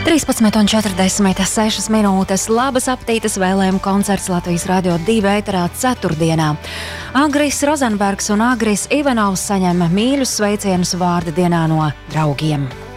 13:46 minūtes. Labas aptītas vēlējumu koncerts Latvijas Radio 2 ēterā ceturtdienā. Agris Rozenbergs un Agris Ivanovs saņem mīļus sveicienus vārda dienā no draugiem.